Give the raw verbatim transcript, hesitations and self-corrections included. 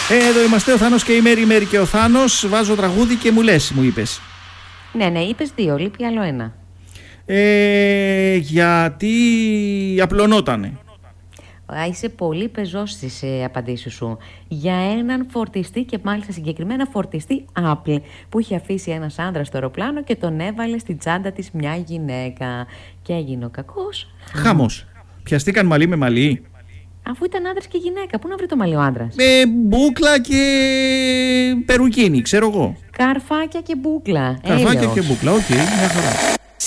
Ε, εδώ είμαστε ο Θάνος και η Μέρη, η Μέρη και ο Θάνος. Βάζω τραγούδι και μου λες, μου είπες. Ναι, ναι, είπες δύο, λείπει άλλο ένα. Ε, γιατί απλωνότανε. Α, είσαι πολύ πεζός στις ε, απαντήσεις σου. Για έναν φορτιστή και μάλιστα συγκεκριμένα φορτιστή Apple που είχε αφήσει ένας άνδρας στο αεροπλάνο και τον έβαλε στη τσάντα της μια γυναίκα. Και έγινε ο κακός Χαμός. Πιαστήκαν μαλλί με μαλλί. Αφού ήταν άντρας και γυναίκα, πού να βρει το μαλλί ο άντρας? Με μπούκλα και περουκίνη, ξέρω εγώ. Καρφάκια και μπούκλα. Καρφάκια Έλεος. και μπούκλα, οκ, okay, μια χαρά.